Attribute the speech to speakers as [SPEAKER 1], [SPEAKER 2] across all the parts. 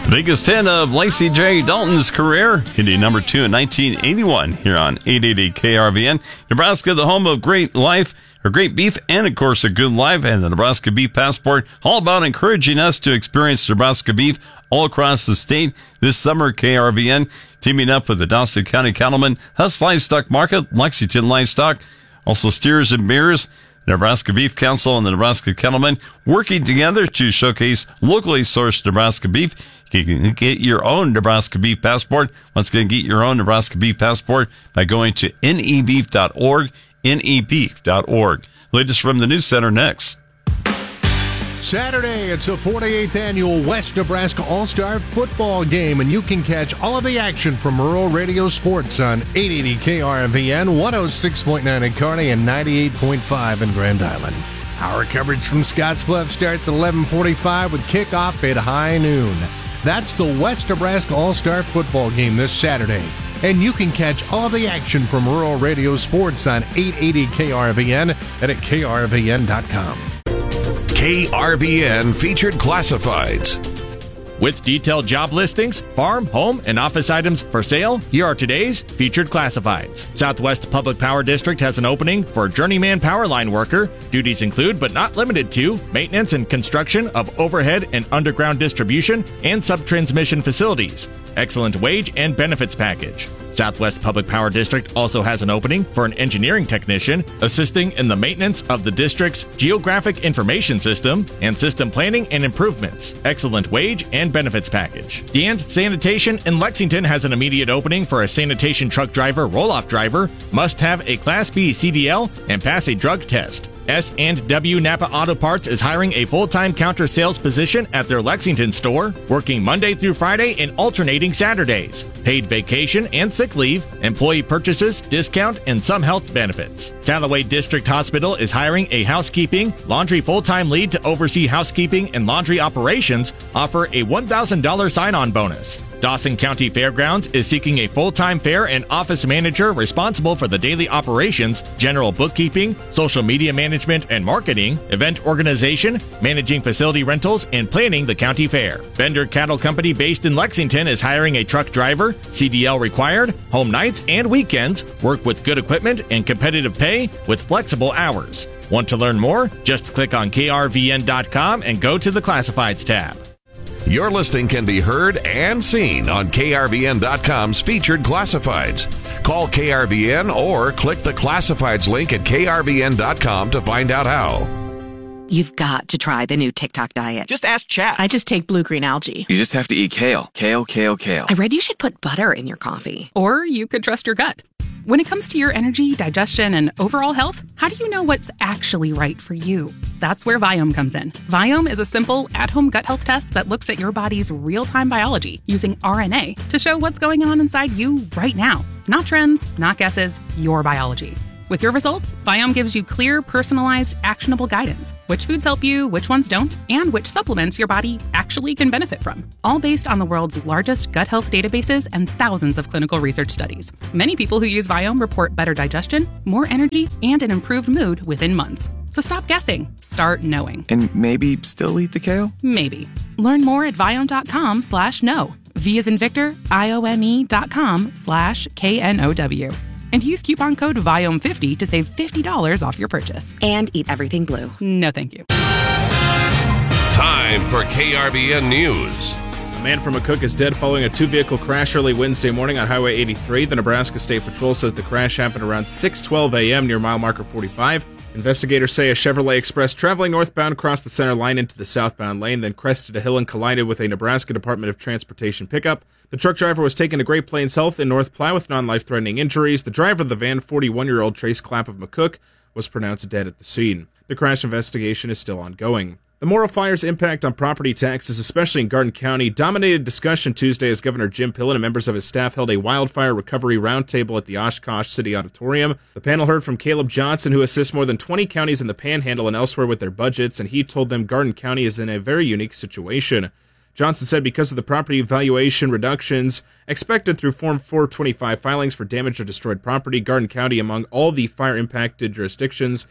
[SPEAKER 1] Biggest hit of Lacey J. Dalton's career, hitting number 2 in 1981 here on 880 KRVN. Nebraska, the home of great life, or great beef, and of course a good life, and the Nebraska Beef Passport, all about encouraging us to experience Nebraska beef all across the state. This summer, KRVN teaming up with the Dawson County Cattlemen, Huss Livestock Market, Lexington Livestock, also Steers and Beers, Nebraska Beef Council, and the Nebraska Cattlemen working together to showcase locally sourced Nebraska beef. You can get your own Nebraska Beef Passport. Once again, get your own Nebraska Beef Passport by going to nebeef.org, nebeef.org. Latest from the News Center next.
[SPEAKER 2] Saturday, it's the 48th annual West Nebraska All-Star Football Game, and you can catch all of the action from Rural Radio Sports on 880 KRVN, 106.9 in Kearney, and 98.5 in Grand Island. Our coverage from Scottsbluff starts at 11:45 with kickoff at high noon. That's the West Nebraska All-Star Football Game this Saturday. And you can catch all of the action from Rural Radio Sports on 880 KRVN and at krvn.com.
[SPEAKER 3] KRVN Featured Classifieds.
[SPEAKER 4] With detailed job listings, farm, home, and office items for sale, here are today's Featured Classifieds. Southwest Public Power District has an opening for a journeyman power line worker. Duties include, but not limited to, maintenance and construction of overhead and underground distribution and subtransmission facilities. Excellent wage and benefits package. Southwest Public Power District also has an opening for an engineering technician assisting in the maintenance of the district's geographic information system and system planning and improvements. Excellent wage and benefits package. Deanne's Sanitation in Lexington has an immediate opening for a sanitation truck driver, roll-off driver, must have a Class B CDL and pass a drug test. S&W Napa Auto Parts is hiring a full-time counter sales position at their Lexington store, working Monday through Friday and alternating Saturdays. Paid vacation and sick leave, employee purchases, discount, and some health benefits. Callaway District Hospital is hiring a housekeeping, laundry full-time lead to oversee housekeeping and laundry operations, offer a $1,000 sign-on bonus. Dawson County Fairgrounds is seeking a full-time fair and office manager responsible for the daily operations, general bookkeeping, social media management and marketing, event organization, managing facility rentals, and planning the county fair. Bender Cattle Company based in Lexington is hiring a truck driver, CDL required, home nights and weekends, work with good equipment and competitive pay with flexible hours. Want to learn more? Just click on krvn.com and go to the Classifieds tab.
[SPEAKER 3] Your listing can be heard and seen on KRVN.com's Featured Classifieds. Call KRVN or click the Classifieds link at KRVN.com to find out how.
[SPEAKER 5] You've got to try the new TikTok diet.
[SPEAKER 6] Just ask chat.
[SPEAKER 5] I just take blue-green algae.
[SPEAKER 6] You just have to eat kale. Kale, kale, kale.
[SPEAKER 5] I read you should put butter in your coffee.
[SPEAKER 7] Or you could trust your gut. When it comes to your energy, digestion, and overall health, how do you know what's actually right for you? That's where Viome comes in. Viome is a simple, at-home gut health test that looks at your body's real-time biology using RNA to show what's going on inside you right now. Not trends, not guesses, your biology. With your results, Viome gives you clear, personalized, actionable guidance. Which foods help you, which ones don't, and which supplements your body actually can benefit from. All based on the world's largest gut health databases and thousands of clinical research studies. Many people who use Viome report better digestion, more energy, and an improved mood within months. So stop guessing. Start knowing.
[SPEAKER 6] And maybe still eat the kale?
[SPEAKER 7] Maybe. Learn more at viome.com/know. V as in Victor, IOME.com/KNOW. And use coupon code VIOME50 to save $50 off your purchase.
[SPEAKER 5] And eat everything blue.
[SPEAKER 7] No, thank you.
[SPEAKER 3] Time for KRVN News.
[SPEAKER 8] A man from McCook is dead following a two-vehicle crash early Wednesday morning on Highway 83. The Nebraska State Patrol says the crash happened around 6:12 a.m. near mile marker 45. Investigators say a Chevrolet Express traveling northbound crossed the center line into the southbound lane, then crested a hill and collided with a Nebraska Department of Transportation pickup. The truck driver was taken to Great Plains Health in North Ply with non-life-threatening injuries. The driver of the van, 41-year-old Trace Clapp of McCook, was pronounced dead at the scene. The crash investigation is still ongoing. The Morrill Fire's impact on property taxes, especially in Garden County, dominated discussion Tuesday as Governor Jim Pillen and members of his staff held a wildfire recovery roundtable at the Oshkosh City Auditorium. The panel heard from Caleb Johnson, who assists more than 20 counties in the Panhandle and elsewhere with their budgets, and he told them Garden County is in a very unique situation. Johnson said because of the property valuation reductions expected through Form 425 filings for damaged or destroyed property, Garden County, among all the fire-impacted jurisdictions,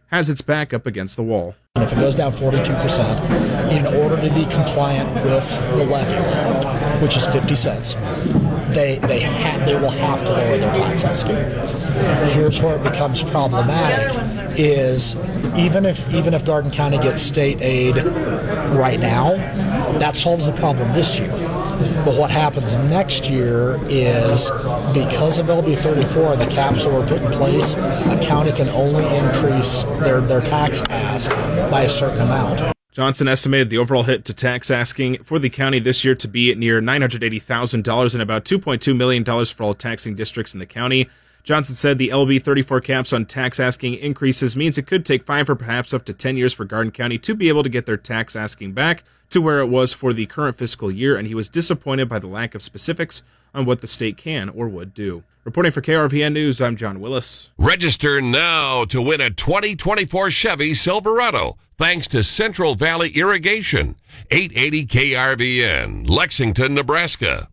[SPEAKER 8] has its back up against the wall.
[SPEAKER 9] And if it goes down 42%, in order to be compliant with the levy, which is 50 cents, they will have to lower their tax asking. Here's where it becomes problematic: is even if Garden County gets state aid right now, that solves the problem this year. But what happens next year is, because of LB 34 and the caps that were put in place, a county can only increase their tax ask by a certain amount.
[SPEAKER 8] Johnson estimated the overall hit to tax asking for the county this year to be near $980,000 and about $2.2 million for all taxing districts in the county. Johnson said the LB 34 caps on tax asking increases means it could take 5 or perhaps up to 10 years for Garden County to be able to get their tax asking back to where it was for the current fiscal year, and he was disappointed by the lack of specifics on what the state can or would do. Reporting for KRVN News, I'm John Willis.
[SPEAKER 3] Register now to win a 2024 Chevy Silverado, thanks to Central Valley Irrigation. 880 KRVN, Lexington, Nebraska.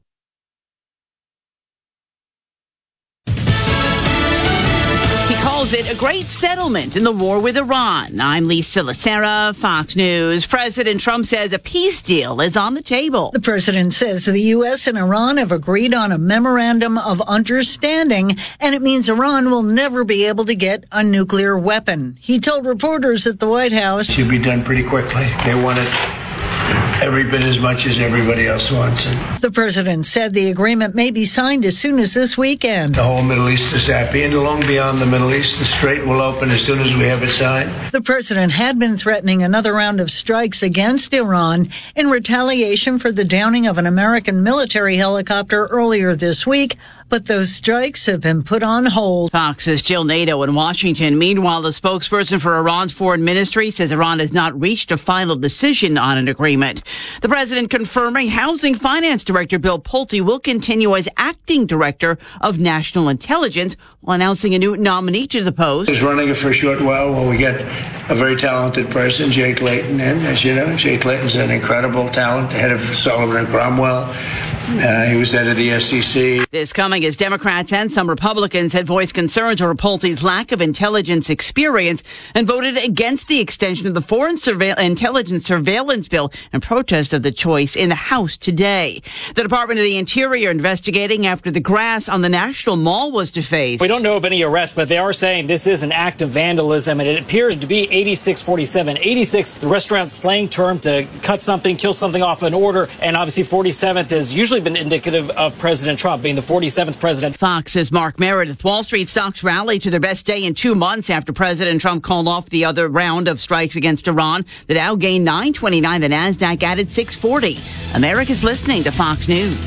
[SPEAKER 10] He calls it a great settlement in the war with Iran. I'm Lisa Lacera, Fox News. President Trump says a peace deal is on the table.
[SPEAKER 11] The president says the U.S. and Iran have agreed on a memorandum of understanding, and it means Iran will never be able to get a nuclear weapon. He told reporters at the White House,
[SPEAKER 12] it should be done pretty quickly. They want it every bit as much as everybody else wants it.
[SPEAKER 11] The president said the agreement may be signed as soon as this weekend.
[SPEAKER 12] The whole Middle East is happy, and long beyond the Middle East, the Strait will open as soon as we have it signed.
[SPEAKER 11] The president had been threatening another round of strikes against Iran in retaliation for the downing of an American military helicopter earlier this week, but those strikes have been put on hold.
[SPEAKER 10] Fox's Jill Nato in Washington. Meanwhile, the spokesperson for Iran's foreign ministry says Iran has not reached a final decision on an agreement. The president confirming Housing Finance Director Bill Pulte will continue as acting director of national intelligence while announcing a new nominee to the post.
[SPEAKER 12] He's running it for a short while while we get a very talented person, Jay Clayton, in. As you know, Jay Clayton's an incredible talent, head of Sullivan and Cromwell. He was head of the SEC.
[SPEAKER 10] This coming as Democrats and some Republicans had voiced concerns over Pulte's lack of intelligence experience and voted against the extension of the Foreign Intelligence Surveillance Bill in protest of the choice in the House today. The Department of the Interior investigating after the grass on the National Mall was defaced.
[SPEAKER 13] We don't know of any arrests, but they are saying this is an act of vandalism, and it appears to be 8647. 86, the restaurant's slang term to cut something, kill something off an order, and obviously 47th has usually been indicative of President Trump being the 47th president.
[SPEAKER 10] Fox's Mark Meredith. Wall Street stocks rallied to their best day in 2 months after President Trump called off the other round of strikes against Iran. The Dow gained 929. The Nasdaq added 640. America's listening to Fox News.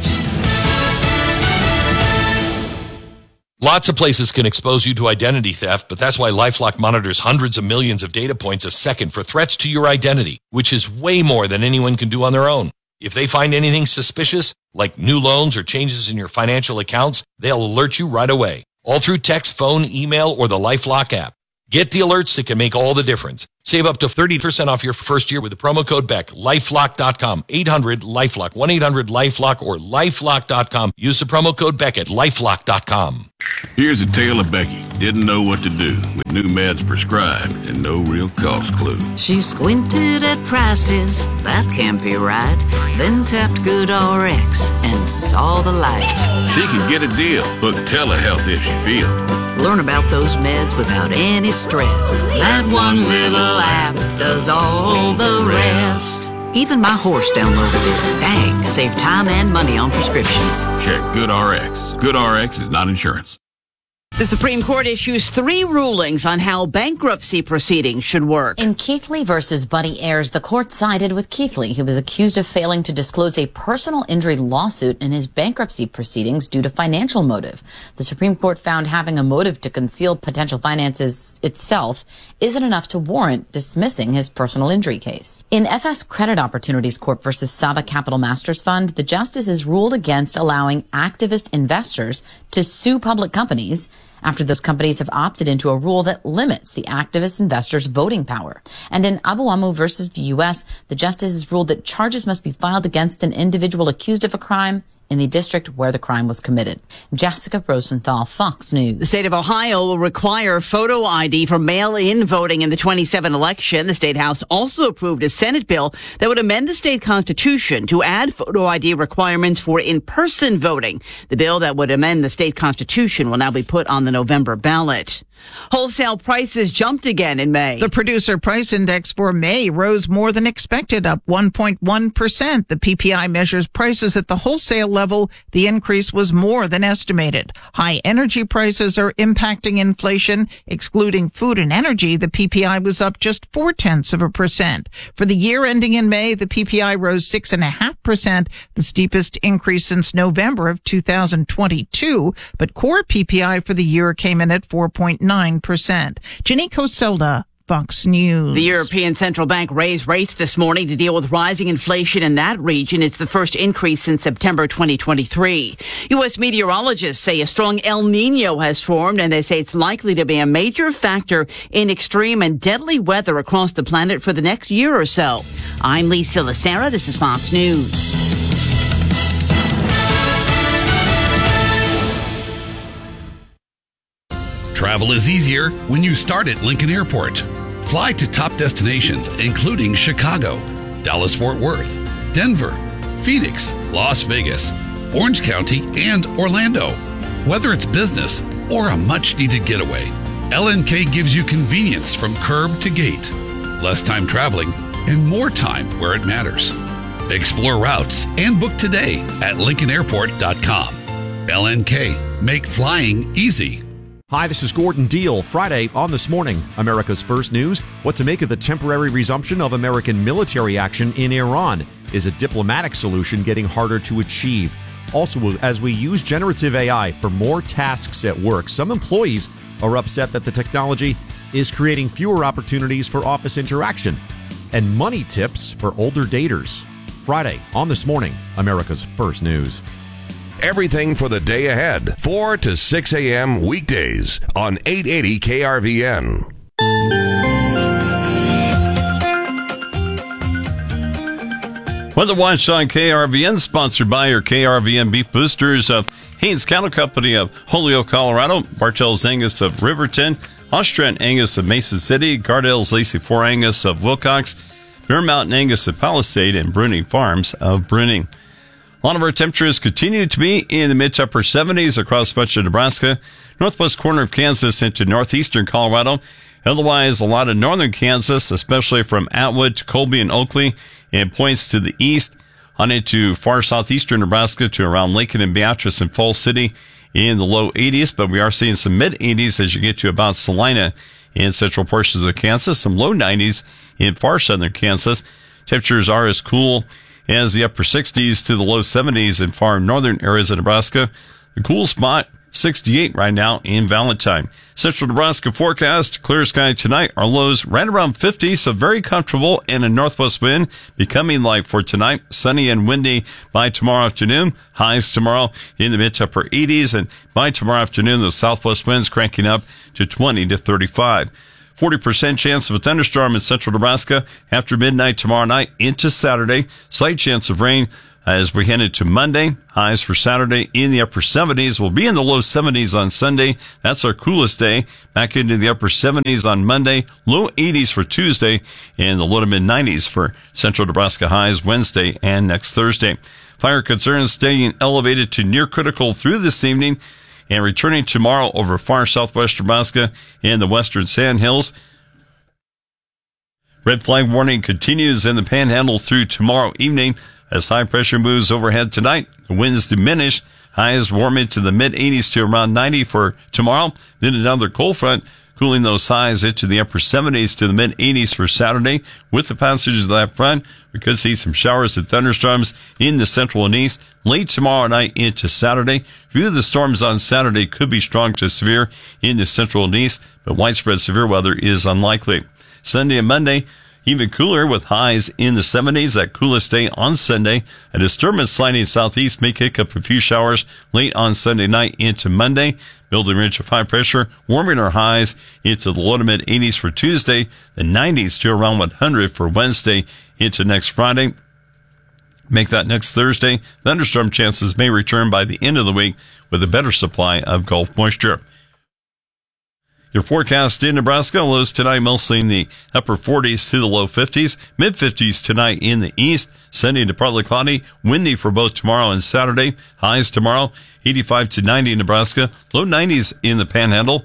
[SPEAKER 14] Lots of places can expose you to identity theft, but that's why LifeLock monitors hundreds of millions of data points a second for threats to your identity, which is way more than anyone can do on their own. If they find anything suspicious, like new loans or changes in your financial accounts, they'll alert you right away, all through text, phone, email, or the LifeLock app. Get the alerts that can make all the difference. Save up to 30% off your first year with the promo code BECK. LifeLock.com, 800-LifeLock, 1-800-LifeLock, or LifeLock.com. Use the promo code BECK at LifeLock.com.
[SPEAKER 15] Here's a tale of Becky. Didn't know what to do with new meds prescribed and no real cost clue.
[SPEAKER 16] She squinted at prices, that can't be right. Then tapped GoodRx and saw the light.
[SPEAKER 15] She can get a deal. Book telehealth if she feel.
[SPEAKER 16] Learn about those meds without any stress. That one little app does all the rest. Even my horse downloaded it. Dang, save time and money on prescriptions.
[SPEAKER 15] Check GoodRx. GoodRx is not insurance.
[SPEAKER 10] The Supreme Court issues 3 rulings on how bankruptcy proceedings should work.
[SPEAKER 17] In Keithley versus Buddy Ayers, the court sided with Keithley, who was accused of failing to disclose a personal injury lawsuit in his bankruptcy proceedings due to financial motive. The Supreme Court found having a motive to conceal potential finances itself isn't enough to warrant dismissing his personal injury case. In FS Credit Opportunities Corp versus Saba Capital Masters Fund, the justices ruled against allowing activist investors to sue public companies after those companies have opted into a rule that limits the activist investors' voting power. And in Abu versus the U.S., the justices ruled that charges must be filed against an individual accused of a crime in the district where the crime was committed. Jessica Rosenthal, Fox News.
[SPEAKER 10] The state of Ohio will require photo ID for mail-in voting in the 2027 election. The State House also approved a Senate bill that would amend the state constitution to add photo ID requirements for in-person voting. The bill that would amend the state constitution will now be put on the November ballot. Wholesale prices jumped again in May.
[SPEAKER 18] The Producer Price Index for May rose more than expected, up 1.1%. The PPI measures prices at the wholesale level. The increase was more than estimated. High energy prices are impacting inflation. Excluding food and energy, the PPI was up just 0.4%. For the year ending in May, the PPI rose 6.5%, the steepest increase since November of 2022. But core PPI for the year came in at 4.9%. Jenny Coselda, Fox News.
[SPEAKER 10] The European Central Bank raised rates this morning to deal with rising inflation in that region. It's the first increase since September 2023. U.S. meteorologists say a strong El Nino has formed, and they say it's likely to be a major factor in extreme and deadly weather across the planet for the next year or so. I'm Lisa Lacera. This is Fox News.
[SPEAKER 19] Travel is easier when you start at Lincoln Airport. Fly to top destinations including Chicago, Dallas-Fort Worth, Denver, Phoenix, Las Vegas, Orange County, and Orlando. Whether it's business or a much-needed getaway, LNK gives you convenience from curb to gate, less time traveling, and more time where it matters. Explore routes and book today at LincolnAirport.com. LNK, make flying easy.
[SPEAKER 20] Hi, this is Gordon Deal. Friday on This Morning, America's First News. What to make of the temporary resumption of American military action in Iran? Is a diplomatic solution getting harder to achieve? Also, as we use generative AI for more tasks at work, some employees are upset that the technology is creating fewer opportunities for office interaction. And money tips for older daters. Friday on This Morning, America's First News.
[SPEAKER 3] Everything for the day ahead, 4 to 6 a.m. weekdays on 880 KRVN.
[SPEAKER 1] Weather Watch on KRVN, sponsored by your KRVN beef boosters of Haynes Cattle Company of Holyoke, Colorado, Bartell's Angus of Riverton, Austrian Angus of Mason City, Gardell's Lacey 4 Angus of Wilcox, Bear Mountain Angus of Palisade, and Bruning Farms of Bruning. A lot of our temperatures continue to be in the mid to upper 70s across much of Nebraska, northwest corner of Kansas into northeastern Colorado. Otherwise, a lot of northern Kansas, especially from Atwood to Colby and Oakley, and points to the east on into far southeastern Nebraska to around Lincoln and Beatrice and Falls City in the low 80s. But we are seeing some mid 80s as you get to about Salina in central portions of Kansas, some low 90s in far southern Kansas. Temperatures are as cool as the upper 60s to the low 70s in far northern areas of Nebraska. The cool spot, 68 right now in Valentine. Central Nebraska forecast, clear sky tonight. Our lows right around 50, so very comfortable, and a northwest wind becoming light for tonight. Sunny and windy by tomorrow afternoon. Highs tomorrow in the mid to upper 80s, and by tomorrow afternoon, the southwest winds cranking up to 20 to 35. 40% chance of a thunderstorm in central Nebraska after midnight tomorrow night into Saturday. Slight chance of rain as we head into Monday. Highs for Saturday in the upper 70s. We'll be in the low 70s on Sunday. That's our coolest day. Back into the upper 70s on Monday. Low 80s for Tuesday and the low to mid 90s for central Nebraska highs Wednesday and next Thursday. Fire concerns staying elevated to near critical through this evening, and returning tomorrow over far southwest Nebraska and the western Sandhills. Red flag warning continues in the Panhandle through tomorrow evening as high pressure moves overhead tonight. The winds diminish. Highs warm into the mid 80s to around 90 for tomorrow. Then another cold front cooling those highs into the upper 70s to the mid 80s for Saturday. With the passage of that front, we could see some showers and thunderstorms in the central and east late tomorrow night into Saturday. View of the storms on Saturday could be strong to severe in the central and east, but widespread severe weather is unlikely. Sunday and Monday, even cooler with highs in the 70s. That coolest day on Sunday. A disturbance sliding southeast may kick up a few showers late on Sunday night into Monday. Building ridge of high pressure, warming our highs into the low to mid 80s for Tuesday, the 90s to around 100 for Wednesday into next Friday. Make that next Thursday. Thunderstorm chances may return by the end of the week with a better supply of Gulf moisture. Your forecast in Nebraska, lows tonight mostly in the upper 40s to the low 50s, mid 50s tonight in the east, sunny to partly cloudy, windy for both tomorrow and Saturday. Highs tomorrow, 85 to 90 in Nebraska, low 90s in the Panhandle.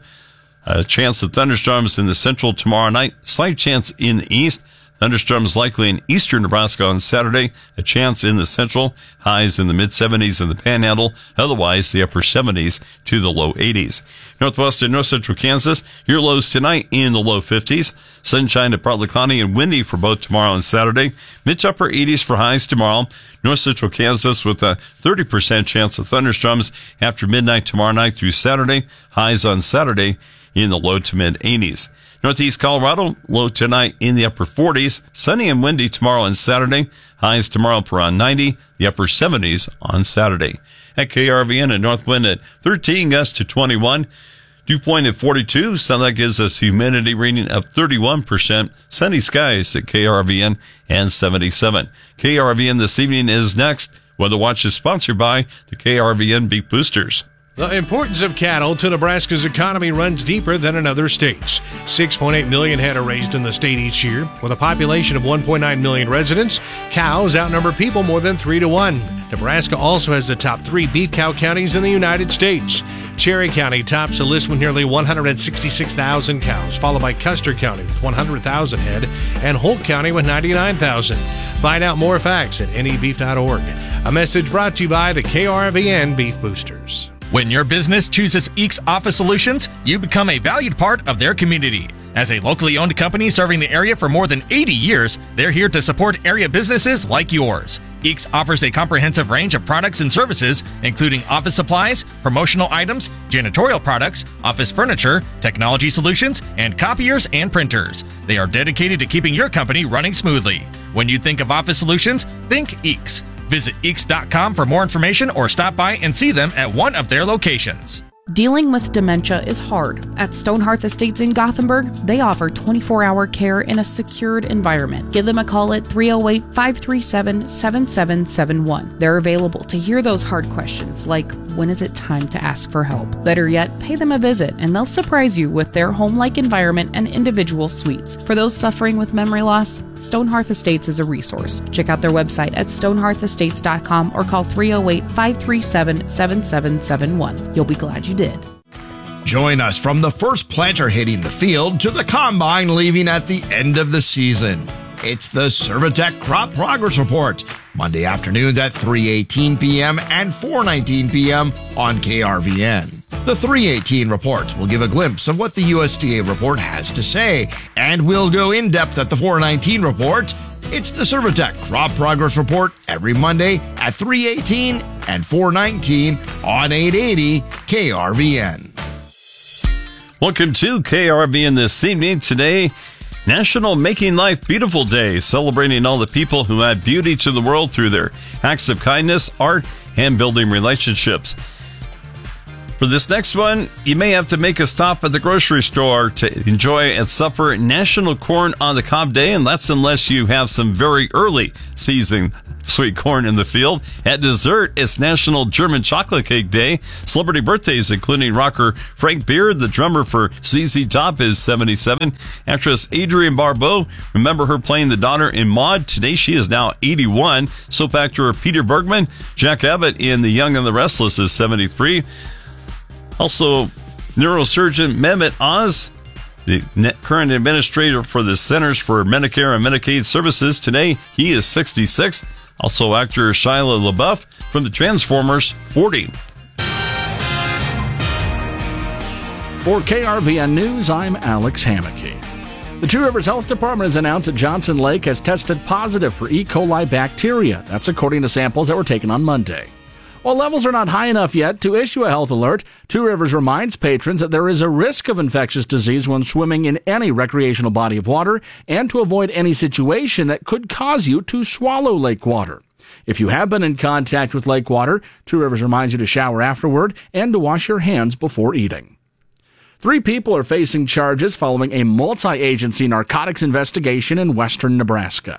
[SPEAKER 1] A chance of thunderstorms in the central tomorrow night, slight chance in the east. Thunderstorms likely in eastern Nebraska on Saturday, a chance in the central, highs in the mid-70s in the Panhandle, otherwise the upper 70s to the low 80s. Northwest and north central Kansas, your lows tonight in the low 50s, sunshine to partly cloudy and windy for both tomorrow and Saturday, mid to upper 80s for highs tomorrow. North central Kansas with a 30% chance of thunderstorms after midnight tomorrow night through Saturday, highs on Saturday in the low to mid 80s. Northeast Colorado, low tonight in the upper 40s, sunny and windy tomorrow and Saturday, highs tomorrow up around 90, the upper 70s on Saturday. At KRVN, a north wind at 13, gusts to 21, dew point at 42, so that gives us humidity reading of 31%, sunny skies at KRVN and 77. KRVN this evening is next. Weather Watch is sponsored by the KRVN Beef Boosters.
[SPEAKER 2] The importance of cattle to Nebraska's economy runs deeper than in other states. 6.8 million head are raised in the state each year. With a population of 1.9 million residents, cows outnumber people more than 3 to 1. Nebraska also has the top 3 beef cow counties in the United States. Cherry County tops the list with nearly 166,000 cows, followed by Custer County with 100,000 head and Holt County with 99,000. Find out more facts at nebeef.org. A message brought to you by the KRVN Beef Boosters.
[SPEAKER 4] When your business chooses Eeks Office Solutions, you become a valued part of their community. As a locally owned company serving the area for more than 80 years, they're here to support area businesses like yours. Eeks offers a comprehensive range of products and services, including office supplies, promotional items, janitorial products, office furniture, technology solutions, and copiers and printers. They are dedicated to keeping your company running smoothly. When you think of office solutions, think Eeks. Visit Eeks.com for more information or stop by and see them at one of their locations.
[SPEAKER 7] Dealing with dementia is hard. At Stonehearth Estates in Gothenburg, they offer 24-hour care in a secured environment. Give them a call at 308-537-7771. They're available to hear those hard questions like, when is it time to ask for help? Better yet, pay them a visit and they'll surprise you with their home-like environment and individual suites. For those suffering with memory loss, Stonehearth Estates is a resource. Check out their website at stonehearthestates.com or call 308-537-7771. You'll be glad you did.
[SPEAKER 21] Join us from the first planter hitting the field to the combine leaving at the end of the season. It's the Servitech Crop Progress Report, Monday afternoons at 3:18 p.m. and 4:19 p.m. on KRVN. The 3:18 report will give a glimpse of what the USDA report has to say, and we'll go in depth at the 4:19 report. It's the Servitech Crop Progress Report every Monday at 3:18 and 4:19 on 880 KRVN.
[SPEAKER 1] Welcome to KRVN this evening. Today, National Making Life Beautiful Day, celebrating all the people who add beauty to the world through their acts of kindness, art, and building relationships. For this next one, you may have to make a stop at the grocery store to enjoy at supper National Corn on the Cob Day, and that's unless you have some very early season sweet corn in the field. At dessert, it's National German Chocolate Cake Day. Celebrity birthdays, including rocker Frank Beard, the drummer for ZZ Top, is 77. Actress Adrienne Barbeau, remember her playing the daughter in Maude? Today she is now 81. Soap actor Peter Bergman, Jack Abbott in The Young and the Restless is 73. Also, neurosurgeon Mehmet Oz, the current administrator for the Centers for Medicare and Medicaid Services, today he is 66. Also, actor Shia LaBeouf from the Transformers, 40.
[SPEAKER 22] For KRVN News, I'm Alex Hammocky. The Two Rivers Health Department has announced that Johnson Lake has tested positive for E. coli bacteria. That's according to samples that were taken on Monday. While levels are not high enough yet to issue a health alert, Two Rivers reminds patrons that there is a risk of infectious disease when swimming in any recreational body of water and to avoid any situation that could cause you to swallow lake water. If you have been in contact with lake water, Two Rivers reminds you to shower afterward and to wash your hands before eating. 3 people are facing charges following a multi-agency narcotics investigation in western Nebraska.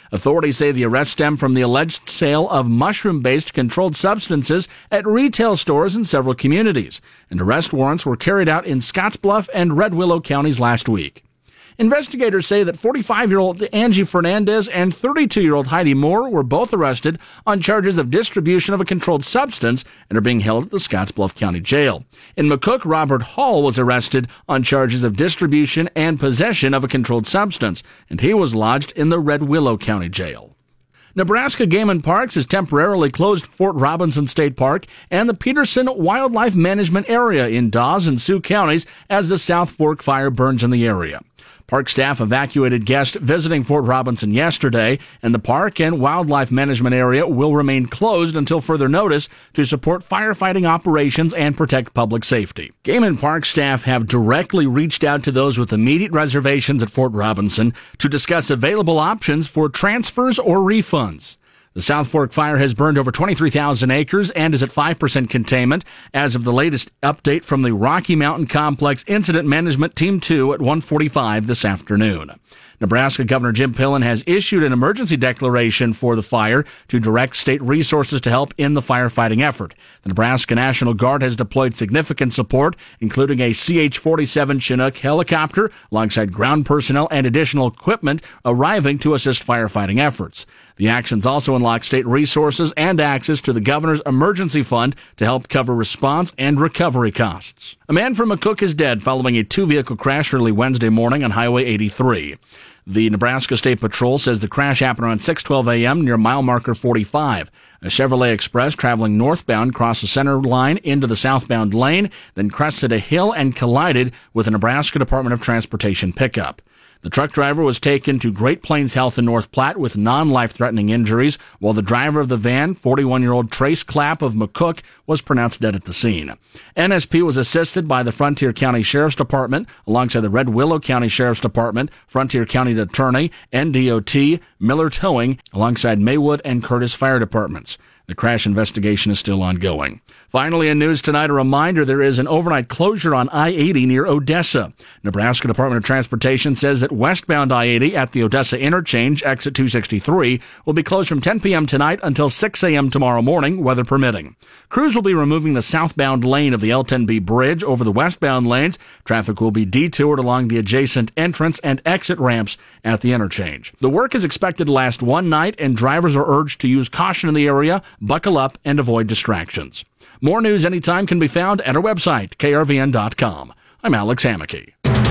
[SPEAKER 22] Authorities say the arrest stemmed from the alleged sale of mushroom-based controlled substances at retail stores in several communities, and arrest warrants were carried out in Scottsbluff and Red Willow counties last week. Investigators say that 45-year-old Angie Fernandez and 32-year-old Heidi Moore were both arrested on charges of distribution of a controlled substance and are being held at the Scottsbluff County Jail. In McCook, Robert Hall was arrested on charges of distribution and possession of a controlled substance, and he was lodged in the Red Willow County Jail. Nebraska Game and Parks has temporarily closed Fort Robinson State Park and the Peterson Wildlife Management Area in Dawes and Sioux counties as the South Fork fire burns in the area. Park staff evacuated guests visiting Fort Robinson yesterday, and the park and wildlife management area will remain closed until further notice to support firefighting operations and protect public safety. Game and Park staff have directly reached out to those with immediate reservations at Fort Robinson to discuss available options for transfers or refunds. The South Fork fire has burned over 23,000 acres and is at 5% containment as of the latest update from the Rocky Mountain Complex Incident Management Team 2 at 1:45 this afternoon. Nebraska Governor Jim Pillen has issued an emergency declaration for the fire to direct state resources to help in the firefighting effort. The Nebraska National Guard has deployed significant support, including a CH-47 Chinook helicopter, alongside ground personnel and additional equipment arriving to assist firefighting efforts. The actions also unlock state resources and access to the governor's emergency fund to help cover response and recovery costs. A man from McCook is dead following a two-vehicle crash early Wednesday morning on Highway 83. The Nebraska State Patrol says the crash happened around 6:12 a.m. near mile marker 45. A Chevrolet Express traveling northbound crossed the center line into the southbound lane, then crested a hill and collided with a Nebraska Department of Transportation pickup. The truck driver was taken to Great Plains Health in North Platte with non-life-threatening injuries, while the driver of the van, 41-year-old Trace Clapp of McCook, was pronounced dead at the scene. NSP was assisted by the Frontier County Sheriff's Department, alongside the Red Willow County Sheriff's Department, Frontier County Attorney, NDOT, Miller Towing, alongside Maywood and Curtis Fire Departments. The crash investigation is still ongoing. Finally, in news tonight, a reminder there is an overnight closure on I-80 near Odessa. Nebraska Department of Transportation says that westbound I-80 at the Odessa interchange, exit 263, will be closed from 10 p.m. tonight until 6 a.m. tomorrow morning, weather permitting. Crews will be removing the southbound lane of the L10B bridge over the westbound lanes. Traffic will be detoured along the adjacent entrance and exit ramps at the interchange. The work is expected to last one night, and drivers are urged to use caution in the area, buckle up, and avoid distractions. More news anytime can be found at our website, krvn.com. I'm Alex Hammackey.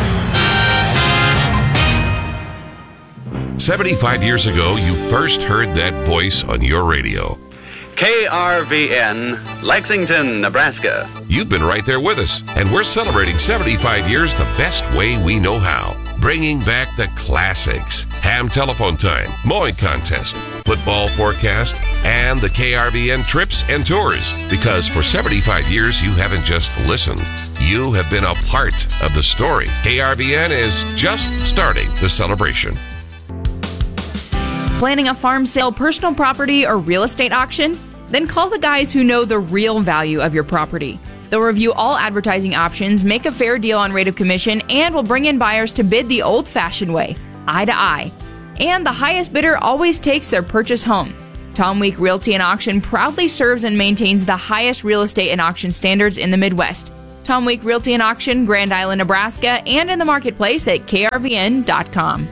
[SPEAKER 3] 75 years ago, you first heard that voice on your radio.
[SPEAKER 5] KRVN, Lexington, Nebraska.
[SPEAKER 3] You've been right there with us, and we're celebrating 75 years the best way we know how. Bringing back the classics, ham telephone time, mowing contest, football forecast, and the KRVN trips and tours. Because for 75 years, you haven't just listened. You have been a part of the story. KRVN is just starting the celebration.
[SPEAKER 6] Planning a farm sale, personal property, or real estate auction? Then call the guys who know the real value of your property. They'll review all advertising options, make a fair deal on rate of commission, and will bring in buyers to bid the old-fashioned way, eye to eye. And the highest bidder always takes their purchase home. Tom Week Realty and Auction proudly serves and maintains the highest real estate and auction standards in the Midwest. Tom Week Realty and Auction, Grand Island, Nebraska, and in the marketplace at krvn.com.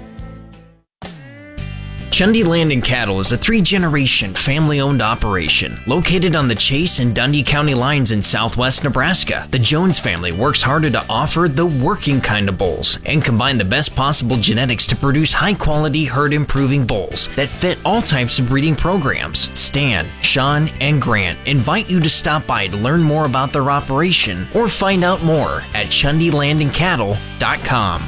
[SPEAKER 23] Chundy Land and Cattle is a 3-generation family-owned operation located on the Chase and Dundee County lines in southwest Nebraska. The Jones family works harder to offer the working kind of bulls and combine the best possible genetics to produce high-quality herd-improving bulls that fit all types of breeding programs. Stan, Sean, and Grant invite you to stop by to learn more about their operation or find out more at chundylandandcattle.com.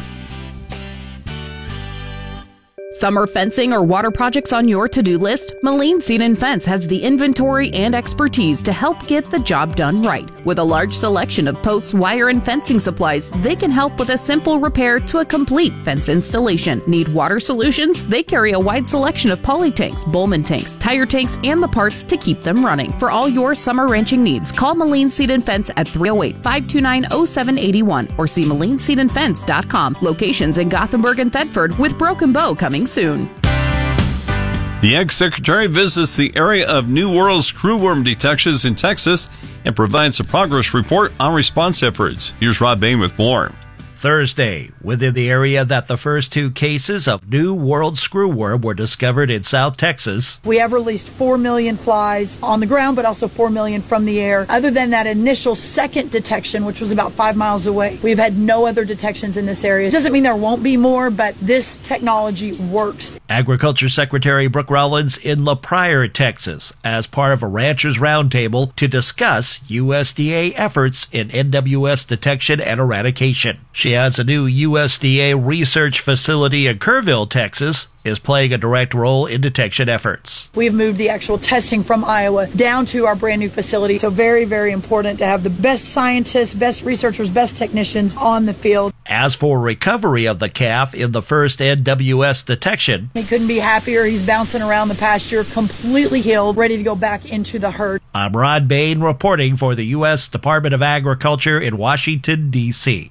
[SPEAKER 7] Summer fencing or water projects on your to-do list? Moline Seed and Fence has the inventory and expertise to help get the job done right. With a large selection of posts, wire, and fencing supplies, they can help with a simple repair to a complete fence installation. Need water solutions? They carry a wide selection of poly tanks, Bowman tanks, tire tanks, and the parts to keep them running. For all your summer ranching needs, call Moline Seed and Fence at 308-529-0781 or see MolineSeedandFence.com. Locations in Gothenburg and Thetford, with Broken Bow coming soon.
[SPEAKER 1] The ex-secretary visits the area of New World screwworm detections in Texas and provides a progress report on response efforts. Here's Rob Bain with more.
[SPEAKER 8] Thursday, within the area that the first 2 cases of New World screwworm were discovered in South Texas.
[SPEAKER 9] We have released 4 million flies on the ground, but also 4 million from the air. Other than that initial second detection, which was about 5 miles away, we've had no other detections in this area. It doesn't mean there won't be more, but this technology works.
[SPEAKER 8] Agriculture Secretary Brooke Rollins in La Pryor, Texas, as part of a ranchers roundtable to discuss USDA efforts in NWS detection and eradication. She adds a new USDA research facility in Kerrville, Texas, is playing a direct role in detection efforts.
[SPEAKER 9] We've moved the actual testing from Iowa down to our brand new facility. So very, very important to have the best scientists, best researchers, best technicians on the field.
[SPEAKER 8] As for recovery of the calf in the first NWS detection,
[SPEAKER 9] he couldn't be happier. He's bouncing around the pasture, completely healed, ready to go back into the herd.
[SPEAKER 8] I'm Rod Bain reporting for the U.S. Department of Agriculture in Washington, D.C.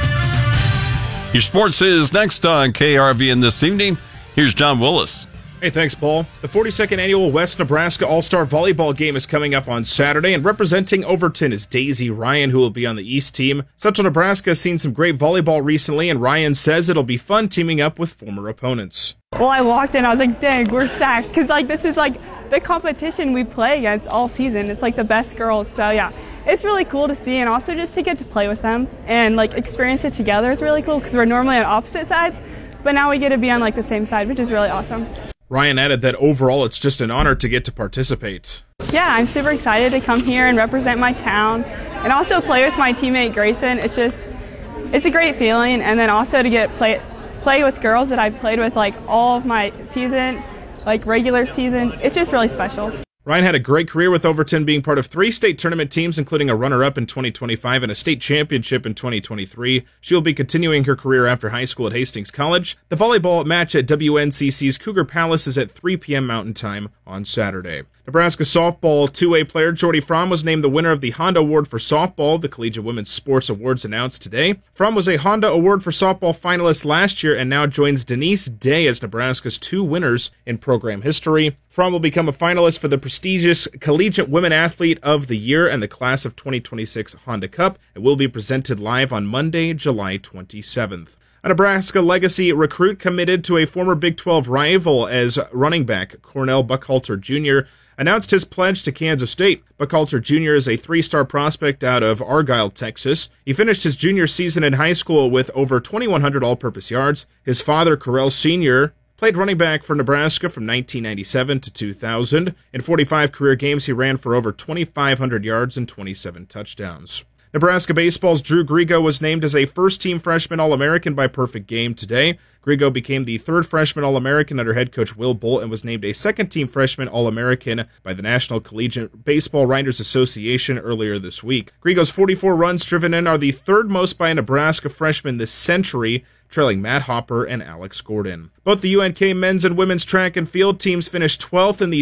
[SPEAKER 1] Your sports is next on KRVN this evening. Here's John Willis.
[SPEAKER 11] Hey, thanks, Paul. The 42nd Annual West Nebraska All-Star Volleyball Game is coming up on Saturday, and representing Overton is Daisy Ryan, who will be on the East team. Central Nebraska has seen some great volleyball recently, and Ryan says it'll be fun teaming up with former opponents.
[SPEAKER 24] Well, I walked in, I was like, dang, we're stacked, because this is the competition we play against all season. It's the best girls, so yeah. It's really cool to see, and also just to get to play with them and experience it together is really cool, because we're normally on opposite sides, but now we get to be on the same side, which is really awesome.
[SPEAKER 11] Ryan added that overall it's just an honor to get to participate.
[SPEAKER 24] Yeah, I'm super excited to come here and represent my town and also play with my teammate Grayson. It's a great feeling, and then also to get play with girls that I played with all of my season, regular season. It's just really special.
[SPEAKER 11] Ryan had a great career with Overton, being part of 3 state tournament teams, including a runner-up in 2025 and a state championship in 2023. She will be continuing her career after high school at Hastings College. The volleyball match at WNCC's Cougar Palace is at 3 p.m. Mountain Time on Saturday. Nebraska softball 2A player Jordy Fromm was named the winner of the Honda Award for Softball. The Collegiate Women's Sports Awards announced today. Fromm was a Honda Award for Softball finalist last year and now joins Denise Day as Nebraska's 2 winners in program history. Fromm will become a finalist for the prestigious Collegiate Women Athlete of the Year and the Class of 2026 Honda Cup. It will be presented live on Monday, July 27th. A Nebraska legacy recruit committed to a former Big 12 rival as running back Cornell Buckhalter Jr. announced his pledge to Kansas State. Buckhalter Jr. is a 3-star prospect out of Argyle, Texas. He finished his junior season in high school with over 2,100 all-purpose yards. His father, Correll Sr., played running back for Nebraska from 1997 to 2000. In 45 career games, he ran for over 2,500 yards and 27 touchdowns. Nebraska baseball's Drew Grigo was named as a first-team freshman All-American by Perfect Game today. Grigo became the 3rd freshman All-American under head coach Will Bolt and was named a second-team freshman All-American by the National Collegiate Baseball Writers Association earlier this week. Grigo's 44 runs driven in are the 3rd most by a Nebraska freshman this century, trailing Matt Hopper and Alex Gordon. Both the UNK men's and women's track and field teams finished 12th in the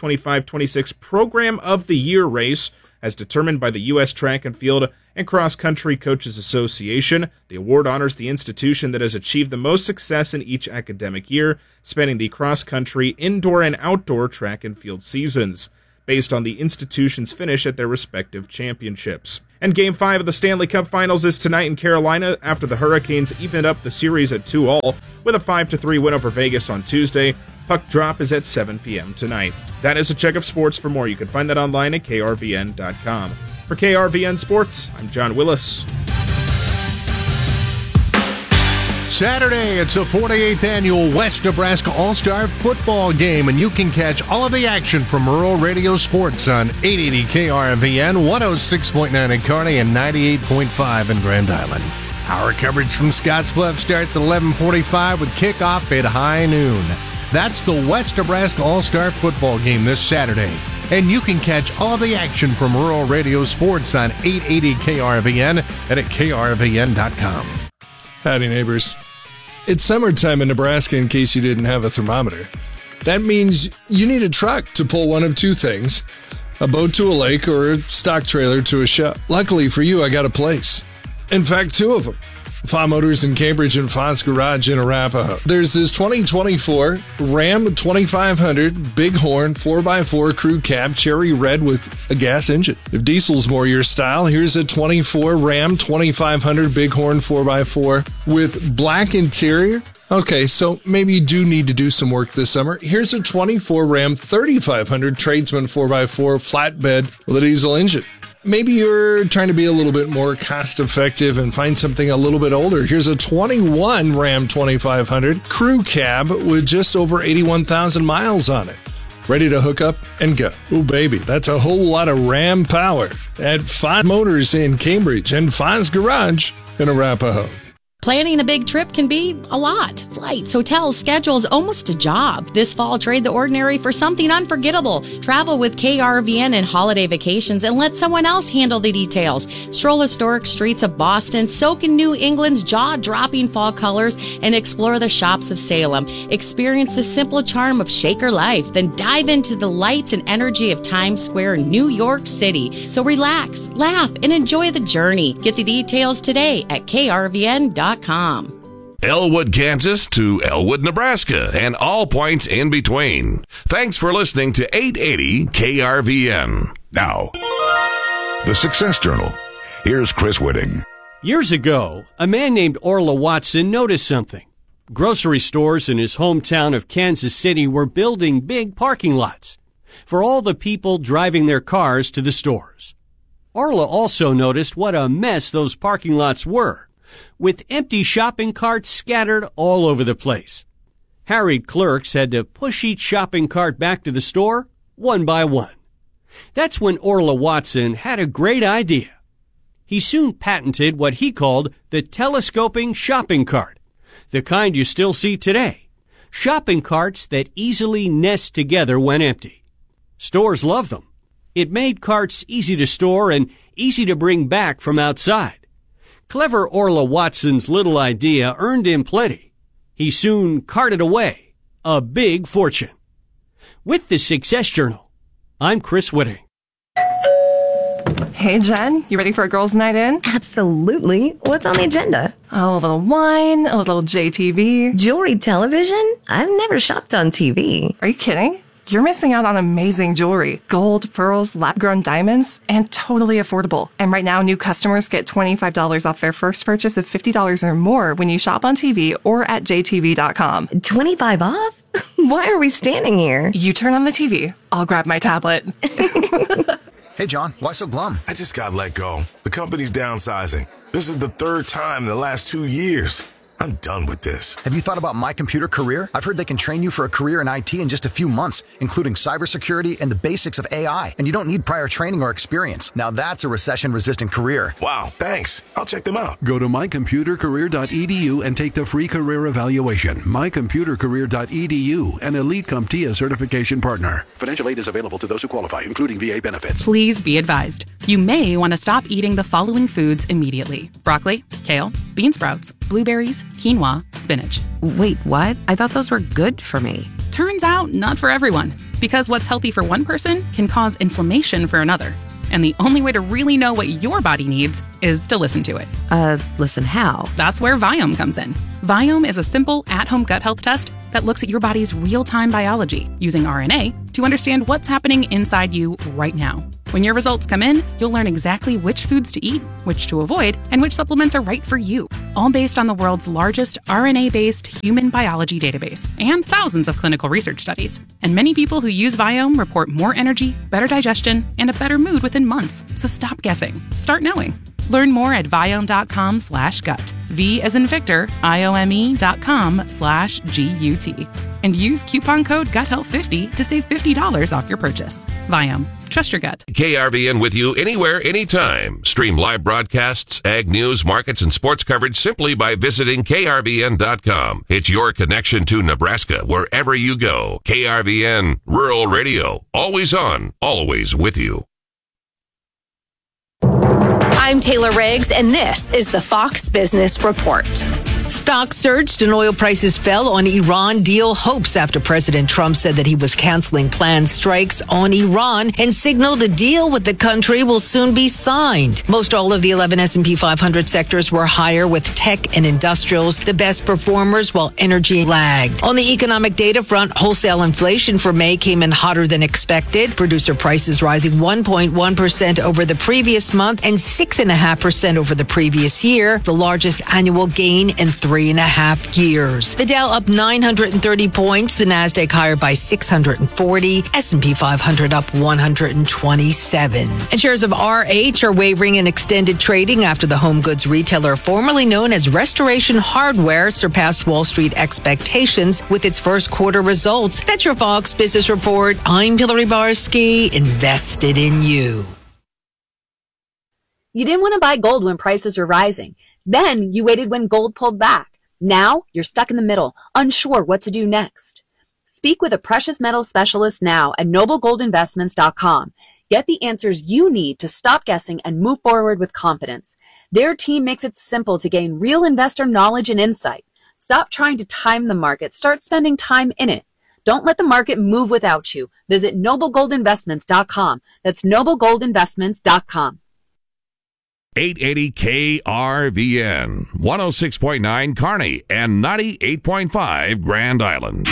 [SPEAKER 11] 2025-26 Program of the Year race, as determined by the U.S. Track and Field and Cross Country Coaches Association. The award honors the institution that has achieved the most success in each academic year, spanning the cross-country, indoor, and outdoor track and field seasons, based on the institution's finish at their respective championships. And Game 5 of the Stanley Cup Finals is tonight in Carolina after the Hurricanes evened up the series at 2-2 with a 5-3 win over Vegas on Tuesday. Puck drop is at 7 p.m. tonight. That is a check of sports. For more, you can find that online at krvn.com. For KRVN Sports, I'm John Willis.
[SPEAKER 2] Saturday, it's the 48th Annual West Nebraska All-Star Football Game, and you can catch all of the action from Rural Radio Sports on 880 KRVN, 106.9 in Kearney, and 98.5 in Grand Island. Our coverage from Scottsbluff starts at 11:45 with kickoff at high noon. That's the West Nebraska All-Star Football Game this Saturday. And you can catch all the action from Rural Radio Sports on 880 KRVN and at krvn.com.
[SPEAKER 25] Howdy, neighbors. It's summertime in Nebraska in case you didn't have a thermometer. That means you need a truck to pull one of 2 things, a boat to a lake or a stock trailer to a show. Luckily for you, I got a place. In fact, 2 of them. Fa Motors in Cambridge and Fa's Garage in Arapahoe. There's this 2024 Ram 2500 Bighorn 4x4 crew cab cherry red with a gas engine. If diesel's more your style, here's a 24 Ram 2500 Bighorn 4x4 with black interior. Okay, so maybe you do need to do some work this summer. Here's a 24 Ram 3500 Tradesman 4x4 flatbed with a diesel engine. Maybe you're trying to be a little bit more cost effective and find something a little bit older. Here's a 21 Ram 2500 crew cab with just over 81,000 miles on it. Ready to hook up and go. Oh, baby, that's a whole lot of Ram power at Fa Motors in Cambridge and Fa's Garage in Arapahoe.
[SPEAKER 12] Planning a big trip can be a lot. Flights, hotels, schedules, almost a job. This fall, trade the ordinary for something unforgettable. Travel with KRVN and holiday vacations and let someone else handle the details. Stroll historic streets of Boston, soak in New England's jaw-dropping fall colors, and explore the shops of Salem. Experience the simple charm of Shaker life, then dive into the lights and energy of Times Square, New York City. So relax, laugh, and enjoy the journey. Get the details today at krvn.com.
[SPEAKER 3] Elwood, Kansas to Elwood, Nebraska, and all points in between. Thanks for listening to 880 KRVN.
[SPEAKER 13] Now, the Success Journal. Here's Chris Whitting.
[SPEAKER 14] Years ago, a man named Orla Watson noticed something. Grocery stores in his hometown of Kansas City were building big parking lots for all the people driving their cars to the stores. Orla also noticed what a mess those parking lots were, with empty shopping carts scattered all over the place. Harried clerks had to push each shopping cart back to the store one by one. That's when Orla Watson had a great idea. He soon patented what he called the telescoping shopping cart, the kind you still see today. Shopping carts that easily nest together when empty. Stores love them. It made carts easy to store and easy to bring back from outside. Clever Orla Watson's little idea earned him plenty. He soon carted away a big fortune. With the Success Journal, I'm Chris Whitting.
[SPEAKER 15] Hey, Jen, you ready for a girls' night in?
[SPEAKER 16] Absolutely. What's on the agenda?
[SPEAKER 15] Oh, a little wine, a little JTV.
[SPEAKER 16] Jewelry television? I've never shopped on TV.
[SPEAKER 15] Are you kidding? You're missing out on amazing jewelry. Gold, pearls, lab-grown diamonds, and totally affordable. And right now, new customers get $25 off their first purchase of $50 or more when you shop on TV or at jtv.com.
[SPEAKER 16] 25 off? Why are we standing here?
[SPEAKER 15] You turn on the TV. I'll grab my tablet.
[SPEAKER 26] Hey, John, why so glum?
[SPEAKER 27] I just got let go. The company's downsizing. This is the third time in the last 2 years. I'm done with this.
[SPEAKER 26] Have you thought about My Computer Career? I've heard they can train you for a career in IT in just a few months, including cybersecurity and the basics of AI. And you don't need prior training or experience. Now that's a recession-resistant career.
[SPEAKER 27] Wow, thanks. I'll check them out.
[SPEAKER 28] Go to mycomputercareer.edu and take the free career evaluation. mycomputercareer.edu, an Elite CompTIA certification partner.
[SPEAKER 29] Financial aid is available to those who qualify, including VA benefits.
[SPEAKER 7] Please be advised. You may want to stop eating the following foods immediately: broccoli, kale, bean sprouts, blueberries, quinoa, spinach.
[SPEAKER 16] Wait, what? I thought those were good for me.
[SPEAKER 7] Turns out, not for everyone. Because what's healthy for one person can cause inflammation for another. And the only way to really know what your body needs is to listen to it.
[SPEAKER 16] Listen how?
[SPEAKER 7] That's where Viome comes in. Viome is a simple at-home gut health test that looks at your body's real-time biology using RNA to understand what's happening inside you right now. When your results come in, you'll learn exactly which foods to eat, which to avoid, and which supplements are right for you. All based on the world's largest RNA-based human biology database and thousands of clinical research studies. And many people who use Viome report more energy, better digestion, and a better mood within months. So stop guessing. Start knowing. Learn more at viome.com/gut. V as in Victor, IOME.com/GUT. And use coupon code GUTHEALTH50 to save $50 off your purchase. Viome. Trust your gut.
[SPEAKER 3] KRVN with you anywhere, anytime. Stream live broadcasts, ag news, markets, and sports coverage simply by visiting KRVN.com. It's your connection to Nebraska wherever you go. KRVN, Rural Radio. Always on, always with you.
[SPEAKER 30] I'm Taylor Riggs, and this is the Fox Business Report.
[SPEAKER 4] Stocks surged and oil prices fell on Iran deal hopes after President Trump said that he was canceling planned strikes on Iran and signaled a deal with the country will soon be signed. Most all of the 11 S&P 500 sectors were higher, with tech and industrials the best performers, while energy lagged. On the economic data front, wholesale inflation for May came in hotter than expected. Producer prices rising 1.1% over the previous month and 6.5% over the previous year, the largest annual gain in 3.5 years. The Dow up 930 points, the Nasdaq higher by 640, S&P 500 up 127. And shares of RH are wavering in extended trading after the home goods retailer formerly known as Restoration Hardware surpassed Wall Street expectations with its first quarter results. That's your Fox Business Report. I'm Hillary Barsky, invested in you.
[SPEAKER 5] You didn't want to buy gold when prices were rising. Then you waited when gold pulled back. Now you're stuck in the middle, unsure what to do next. Speak with a precious metals specialist now at noblegoldinvestments.com. Get the answers you need to stop guessing and move forward with confidence. Their team makes it simple to gain real investor knowledge and insight. Stop trying to time the market. Start spending time in it. Don't let the market move without you. Visit noblegoldinvestments.com. That's noblegoldinvestments.com.
[SPEAKER 3] 880 KRVN, 106.9 Kearney, and 98.5 Grand Island.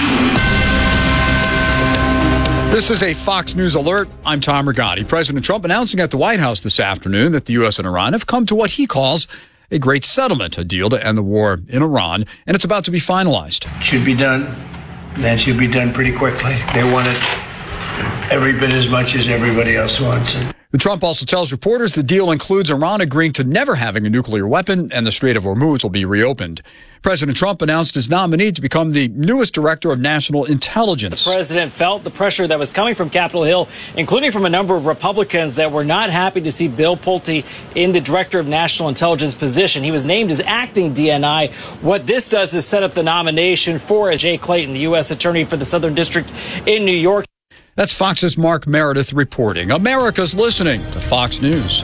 [SPEAKER 10] This is a Fox News alert. I'm Tom Rigotti. President Trump announcing at the White House this afternoon that the U.S. and Iran have come to what he calls a great settlement, a deal to end the war in Iran, and it's about to be finalized.
[SPEAKER 17] Should be done. That should be done pretty quickly. They want it every bit as much as everybody else wants it.
[SPEAKER 10] The Trump also tells reporters the deal includes Iran agreeing to never having a nuclear weapon, and the Strait of Hormuz will be reopened. President Trump announced his nominee to become the newest director of national intelligence.
[SPEAKER 18] The president felt the pressure that was coming from Capitol Hill, including from a number of Republicans that were not happy to see Bill Pulte in the director of national intelligence position. He was named as acting DNI. What this does is set up the nomination for Jay Clayton, the U.S. attorney for the Southern District in New York.
[SPEAKER 10] That's Fox's Mark Meredith reporting. America's listening to Fox News.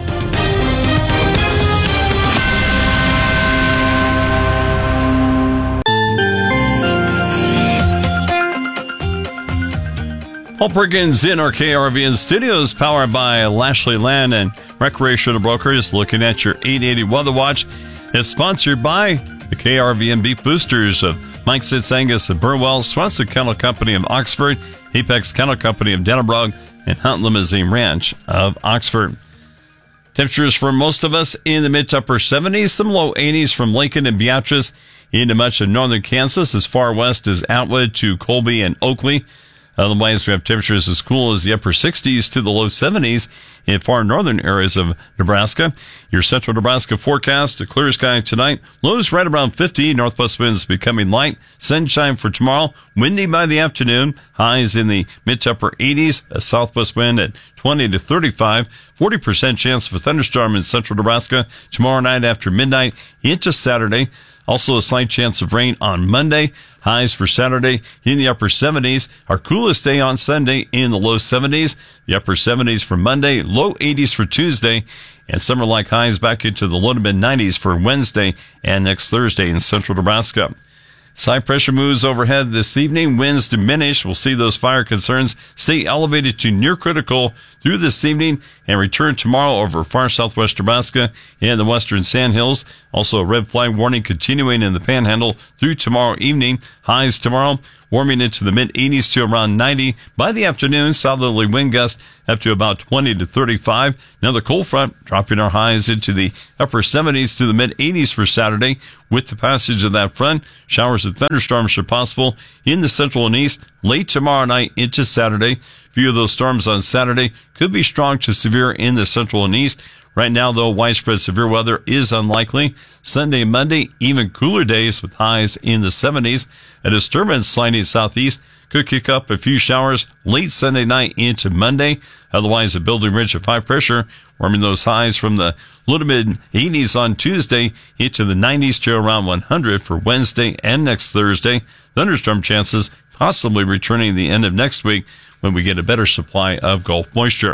[SPEAKER 1] Paul Perkins in our KRVN studios, powered by Lashley Land and Recreational Brokers. Looking at your 880 Weather Watch is sponsored by the KRVN Beef Boosters of Mike Sitz Angus of Burwell, Swanson Kennel Company of Oxford, Apex Kennel Company of Dennebrog, and Hunt Limousine Ranch of Oxford. Temperatures for most of us in the mid to upper 70s, some low 80s from Lincoln and Beatrice into much of northern Kansas, as far west as Atwood to Colby and Oakley. Otherwise, we have temperatures as cool as the upper 60s to the low 70s in far northern areas of Nebraska. Your central Nebraska forecast, a clear sky tonight. Lows right around 50. Northwest winds becoming light. Sunshine for tomorrow. Windy by the afternoon. Highs in the mid to upper 80s. A southwest wind at 20 to 35. 40% chance of a thunderstorm in central Nebraska tomorrow night after midnight into Saturday. Also a slight chance of rain on Monday. Highs for Saturday in the upper 70s. Our coolest day on Sunday in the low 70s. The upper 70s for Monday. Low 80s for Tuesday. And summer-like highs back into the low to mid 90s for Wednesday and next Thursday in central Nebraska. High pressure moves overhead this evening. Winds diminish. We'll see those fire concerns stay elevated to near critical through this evening and return tomorrow over far southwest Nebraska and the western Sandhills. Also a red flag warning continuing in the Panhandle through tomorrow evening. Highs tomorrow warming into the mid-80s to around 90. By the afternoon, southerly wind gusts up to about 20 to 35. Another cold front dropping our highs into the upper 70s to the mid-80s for Saturday. With the passage of that front, showers and thunderstorms are possible in the central and east late tomorrow night into Saturday. A few of those storms on Saturday could be strong to severe in the central and east. Right now, though, widespread severe weather is unlikely. Sunday and Monday, even cooler days with highs in the 70s. A disturbance sliding southeast could kick up a few showers late Sunday night into Monday. Otherwise, a building ridge of high pressure warming those highs from the low to mid 80s on Tuesday into the 90s to around 100 for Wednesday and next Thursday. Thunderstorm chances possibly returning the end of next week when we get a better supply of Gulf moisture.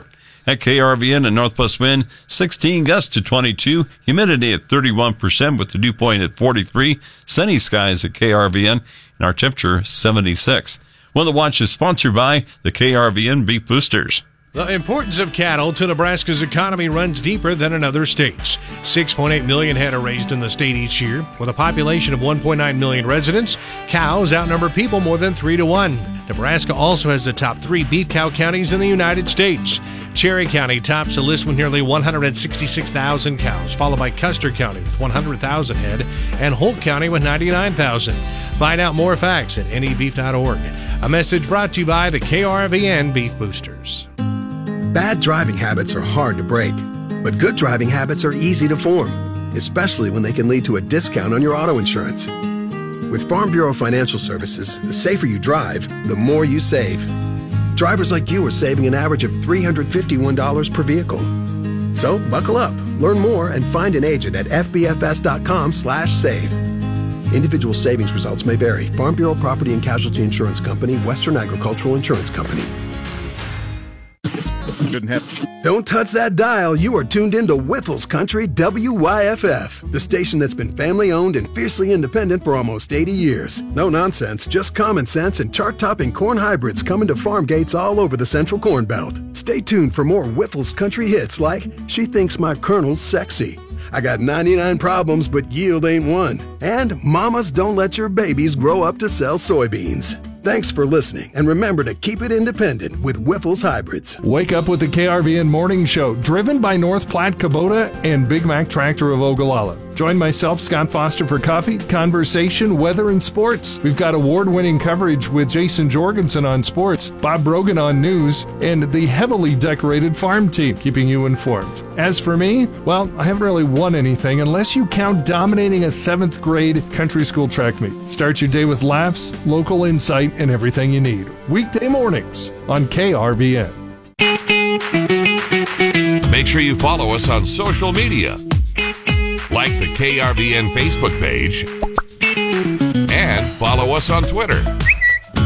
[SPEAKER 1] At KRVN, a northwest wind 16, gusts to 22, humidity at 31% with the dew point at 43, sunny skies at KRVN, and our temperature 76. Weather Watch is sponsored by the KRVN Beef Boosters.
[SPEAKER 2] The importance of cattle to Nebraska's economy runs deeper than in other states. 6.8 million head are raised in the state each year. With a population of 1.9 million residents, cows outnumber people more than 3-1. Nebraska also has the top 3 beef cow counties in the United States. Cherry County tops the list with nearly 166,000 cows, followed by Custer County with 100,000 head and Holt County with 99,000. Find out more facts at nebeef.org. A message brought to you by the KRVN Beef Boosters.
[SPEAKER 6] Bad driving habits are hard to break, but good driving habits are easy to form, especially when they can lead to a discount on your auto insurance. With Farm Bureau Financial Services, the safer you drive, the more you save. Drivers like you are saving an average of $351 per vehicle. So buckle up, learn more, and find an agent at fbfs.com/save. Individual savings results may vary. Farm Bureau Property and Casualty Insurance Company, Western Agricultural Insurance Company. Don't touch that dial. You are tuned into Whiffles Country WYFF, the station that's been family-owned and fiercely independent for almost 80 years. No nonsense, just common sense and chart-topping corn hybrids coming to farm gates all over the Central Corn Belt. Stay tuned for more Whiffles Country hits like She Thinks My Colonel's Sexy, I Got 99 Problems But Yield Ain't One, and Mamas Don't Let Your Babies Grow Up to Sell Soybeans. Thanks for listening, and remember to keep it independent with Whiffles Hybrids.
[SPEAKER 25] Wake up with the KRVN Morning Show, driven by North Platte Kubota and Big Mac Tractor of Ogallala. Join myself, Scott Foster, for coffee, conversation, weather, and sports. We've got award-winning coverage with Jason Jorgensen on sports, Bob Brogan on news, and the heavily decorated farm team keeping you informed. As for me, well, I haven't really won anything unless you count dominating a 7th grade country school track meet. Start your day with laughs, local insight, and everything you need. Weekday mornings on KRVN.
[SPEAKER 3] Make sure you follow us on social media. Like the KRVN Facebook page and follow us on Twitter.